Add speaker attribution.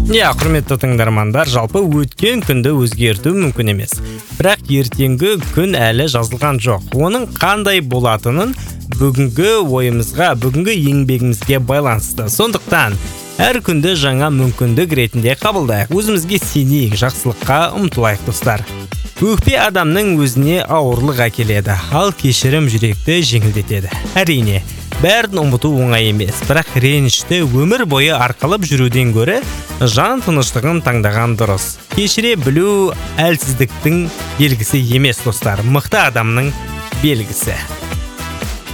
Speaker 1: Иә, құрметті тыңдармандар, жалпы өткен күнді өзгерту мүмкін емес. Бірақ ертеңгі күн әлі жазылған жоқ. Оның қандай болатынын бүгінгі ойымызға, бүгінгі еңбегімізге байланысты. Сондықтан әр күнді жаңа мүмкіндік ретінде қабылдайық. Өзімізге сенейік, жақсылыққа ұмтылайық, достар. Өкпе адамның өзіне ауырлық әкеледі, ал кешірім жүректі жеңілдетеді. Әрине, бәрін ұмыту оңай емес, бірақ ренішті өмір бойы арқалап жүруден гөрі жан тыныштығын таңдаған дұрыс. Кешіре білу әлсіздіктің белгісі емес, достар, мықты адамның белгісі.